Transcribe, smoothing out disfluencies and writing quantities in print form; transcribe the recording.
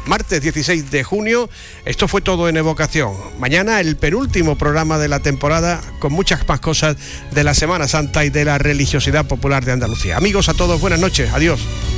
martes 16 de junio. Esto fue todo en Evocación. Mañana el penúltimo programa de la temporada, con muchas más cosas de la Semana Santa y de la religiosidad popular de Andalucía. Amigos, a todos, buenas noches, adiós.